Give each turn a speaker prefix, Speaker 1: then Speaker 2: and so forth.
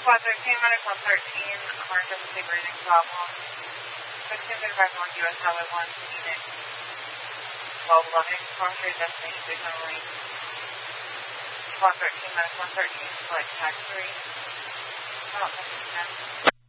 Speaker 1: Squad 13, minus 113, emergency breathing problem. 1635 US Highway 1, Phoenix. 1211, cross your destination, Daytona Lane. Squad 13, minus 113, flight tag 3. About 10.